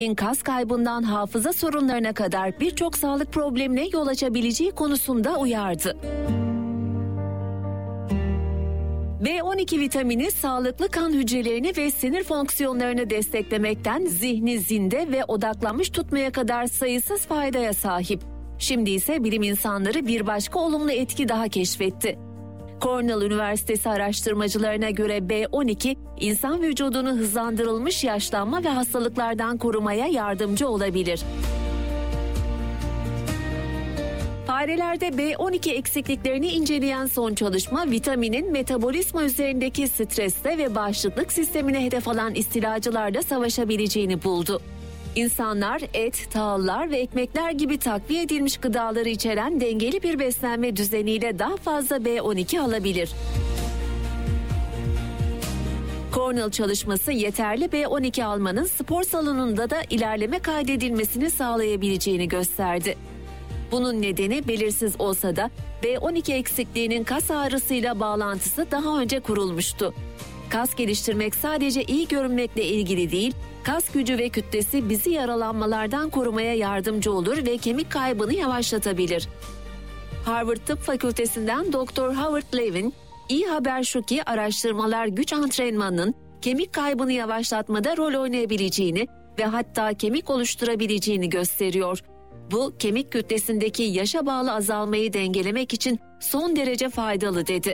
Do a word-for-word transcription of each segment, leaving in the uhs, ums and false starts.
kas kaybından hafıza sorunlarına kadar birçok sağlık problemine yol açabileceği konusunda uyardı. B on iki vitamini sağlıklı kan hücrelerini ve sinir fonksiyonlarını desteklemekten zihni zinde ve odaklanmış tutmaya kadar sayısız faydaya sahip. Şimdi ise bilim insanları bir başka olumlu etki daha keşfetti. Cornell Üniversitesi araştırmacılarına göre B on iki, insan vücudunu hızlandırılmış yaşlanma ve hastalıklardan korumaya yardımcı olabilir. Farelerde B on iki eksikliklerini inceleyen son çalışma, vitaminin metabolizma üzerindeki stresle ve bağışıklık sistemine hedef alan istilacılarla savaşabileceğini buldu. İnsanlar et, tahıllar ve ekmekler gibi takviye edilmiş gıdaları içeren dengeli bir beslenme düzeniyle daha fazla B on iki alabilir. Cornell çalışması yeterli B on iki almanın spor salonunda da ilerleme kaydedilmesini sağlayabileceğini gösterdi. Bunun nedeni belirsiz olsa da B on iki eksikliğinin kas ağrısıyla bağlantısı daha önce kurulmuştu. Kas geliştirmek sadece iyi görünmekle ilgili değil, kas gücü ve kütlesi bizi yaralanmalardan korumaya yardımcı olur ve kemik kaybını yavaşlatabilir. Harvard Tıp Fakültesinden Doktor Howard Levin, iyi haber şu ki araştırmalar güç antrenmanının kemik kaybını yavaşlatmada rol oynayabileceğini ve hatta kemik oluşturabileceğini gösteriyor. Bu, kemik kütlesindeki yaşa bağlı azalmayı dengelemek için son derece faydalı dedi.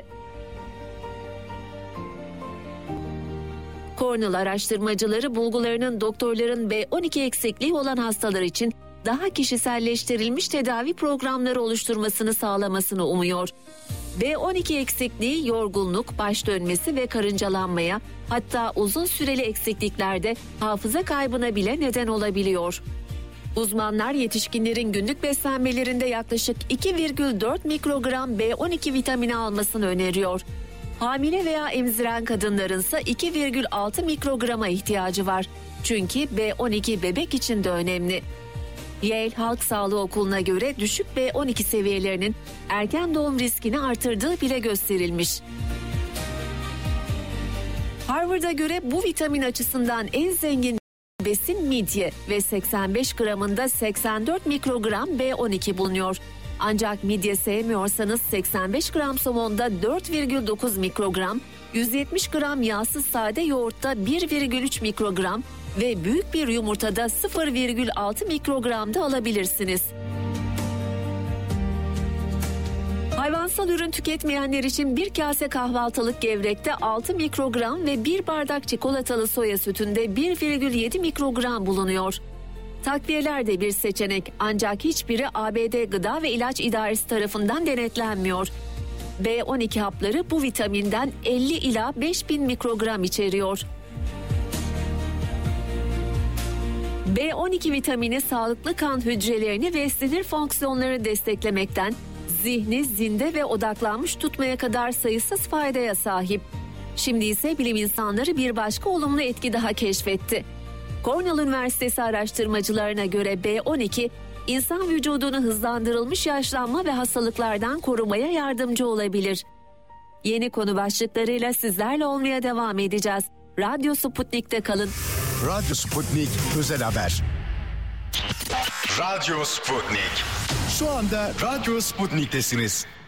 Cornell araştırmacıları bulgularının doktorların B on iki eksikliği olan hastalar için daha kişiselleştirilmiş tedavi programları oluşturmasını sağlamasını umuyor. B on iki eksikliği yorgunluk, baş dönmesi ve karıncalanmaya, hatta uzun süreli eksikliklerde hafıza kaybına bile neden olabiliyor. Uzmanlar yetişkinlerin günlük beslenmelerinde yaklaşık iki virgül dört mikrogram B on iki vitamini almasını öneriyor. Hamile veya emziren kadınların ise iki virgül altı mikrograma ihtiyacı var. Çünkü B on iki bebek için de önemli. Yale Halk Sağlığı Okulu'na göre düşük B on iki seviyelerinin erken doğum riskini artırdığı bile gösterilmiş. Harvard'a göre bu vitamin açısından en zengin besin midye ve seksen beş gramında seksen dört mikrogram B on iki bulunuyor. Ancak midye sevmiyorsanız seksen beş gram somonda dört virgül dokuz mikrogram, yüz yetmiş gram yağsız sade yoğurtta bir virgül üç mikrogram ve büyük bir yumurtada sıfır virgül altı mikrogram da alabilirsiniz. Hayvansal ürün tüketmeyenler için bir kase kahvaltılık gevrekte altı mikrogram ve bir bardak çikolatalı soya sütünde bir virgül yedi mikrogram bulunuyor. Takviyeler de bir seçenek, ancak hiçbiri A B D Gıda ve İlaç İdaresi tarafından denetlenmiyor. B on iki hapları bu vitaminden elli ila beş bin mikrogram içeriyor. B on iki vitamini sağlıklı kan hücrelerini ve sinir fonksiyonlarını desteklemekten zihni zinde ve odaklanmış tutmaya kadar sayısız faydaya sahip. Şimdi ise bilim insanları bir başka olumlu etki daha keşfetti. Cornell Üniversitesi araştırmacılarına göre B on iki, insan vücudunu hızlandırılmış yaşlanma ve hastalıklardan korumaya yardımcı olabilir. Yeni konu başlıklarıyla sizlerle olmaya devam edeceğiz. Radyo Sputnik'te kalın. Radyo Sputnik Özel Haber. Radyo Sputnik. Şu anda Radyo Sputnik'tesiniz.